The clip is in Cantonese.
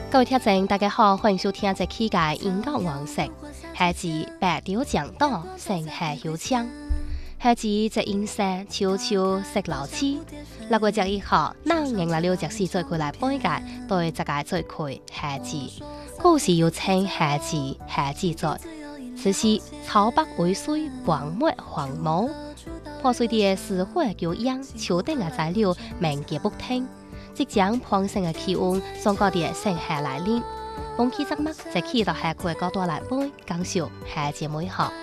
各位聽眾，大家好，歡迎收聽這期嘅音樂黃色，係自白鳥講道，成係有槍，係自這音色悄悄識老痴。那個隻一號，那人來了隻是最佢來背嘅，對這個最佢係自，故事要稱係自在。此時草北為水，黃抹黃毛，破碎啲石灰叫秧，樹頂嘅材料明記不聽。即將碰成嘅氣溫，上個啲成下來臨，風氣則乜，就企到下佢嗰度來背，講笑下節目好。